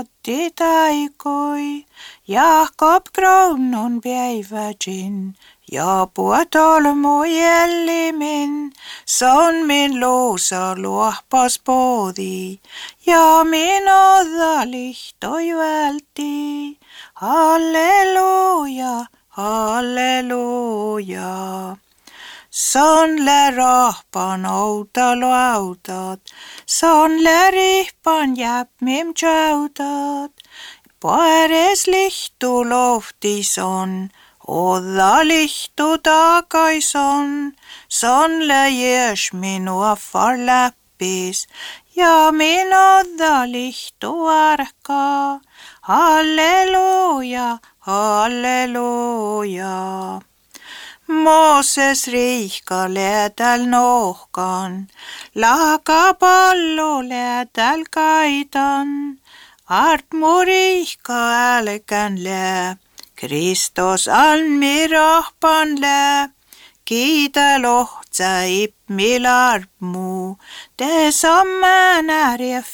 taikoi, Jakob krounon päivätin, ja puotolmo jällimin, son min loosa luohpas poodi, ja min odda lihtoi välti. Halleluja, halleluja. Sonle rahpan outalo autat, sonle rihpan jäpmim tjautat. Paeres lihtu lohtis on, odda lihtu takaisin. Sonle jees minua far läppis, ja min odda lihtu arkaa. Halleluja, halleluja. Mooses riihka läätäl nohkan, lahkapallo läätäl kaitan. Artmu riihka älkän lää, Kristus almi rahpan lää. Kiitä lohtsa ipmil armu, te sammän ärje